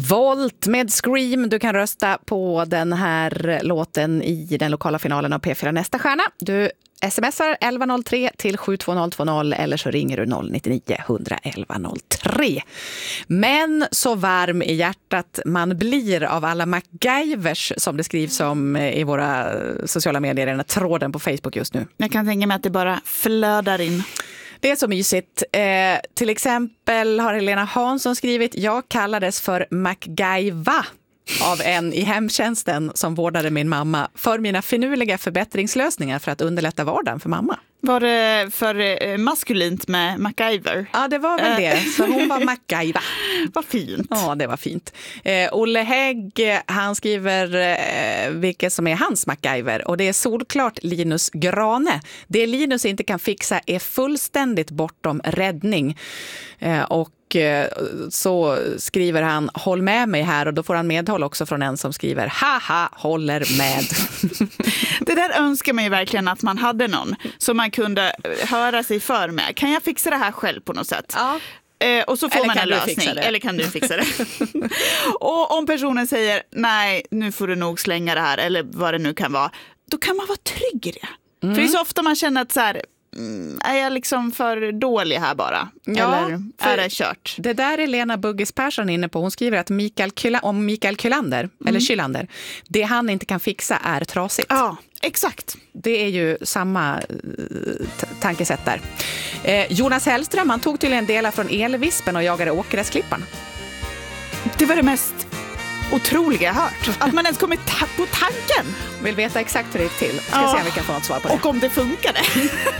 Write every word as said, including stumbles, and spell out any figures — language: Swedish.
Volt med Scream. Du kan rösta på den här låten i den lokala finalen av P fyra Nästa stjärna. Du smsar elva noll tre till sju två noll två noll eller så ringer du noll nio nio ett ett ett noll tre. Men så varm i hjärtat man blir av alla MacGyvers som det skrivs om i våra sociala medier, den här tråden på Facebook just nu. Jag kan tänka mig att det bara flödar in. Det är så mysigt. Eh, till exempel har Helena Hansson skrivit: jag kallades för MacGyva av en i hemtjänsten som vårdade min mamma för mina finurliga förbättringslösningar för att underlätta vardagen för mamma. Var det för maskulint med MacGyver? Ja, det var väl det. Så hon var MacGyva. Vad fint. Ja, det var fint. Eh, Olle Hägg, han skriver eh, vilket som är hans MacGyver. Och det är solklart Linus Grane. Det Linus inte kan fixa är fullständigt bortom räddning. Eh, och så skriver han: håll med mig här, och då får han medhåll också från en som skriver: haha, håller med. Det där önskar man ju verkligen att man hade någon som man kunde höra sig för med. Kan jag fixa det här själv på något sätt? Ja. Eh, och så får Eller man en lösning. Eller kan du fixa det? Och om personen säger nej, nu får du nog slänga det här, eller vad det nu kan vara, då kan man vara trygg i det. Mm. För det är så ofta man känner att så här, är jag liksom för dålig här bara? Ja, eller är det kört? Det där är Lena Bugges Persson inne på. Hon skriver att Mikael Kyla, om Mikael Kylander, mm. eller Kylander, det han inte kan fixa är trasigt. Ja, exakt. Det är ju samma t- tankesätt där. Eh, Jonas Hellström, han tog tydligen delar från elvispen och jagade åkgräsklippan. Det var det mest otroliga jag hört. Att man ens kommit ta- på tanken. Vill veta exakt hur det gick till. Ska ja. se om vi kan få något svar på det. Och om det funkade.